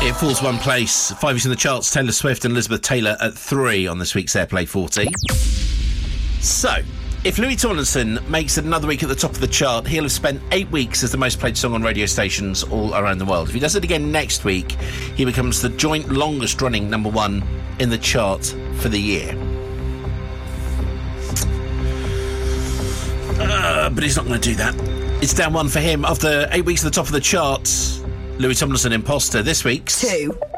It falls one place. 5 weeks in the charts. Taylor Swift and Elizabeth Taylor at 3 on this week's Airplay 40. So, if Louis Tomlinson makes it another week at the top of the chart, he'll have spent 8 weeks as the most played song on radio stations all around the world. If he does it again next week, he becomes the joint longest running number one in the chart for the year. But he's not going to do that. It's down one for him. After 8 weeks at the top of the charts, Louis Tomlinson, Imposter, this week's 2.